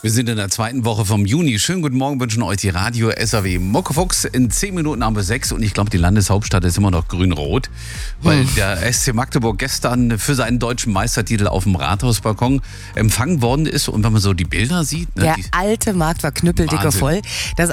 Wir sind in der zweiten Woche vom Juni. Schönen guten Morgen wünschen euch die Radio SAW Muckefuchs. In 10 Minuten haben wir 6 und ich glaube, die Landeshauptstadt ist immer noch grün-rot, weil der SC Magdeburg gestern für seinen deutschen Meistertitel auf dem Rathausbalkon empfangen worden ist. Und wenn man so die Bilder sieht... Der alte Markt war knüppeldicke Wahnsinn. voll. Das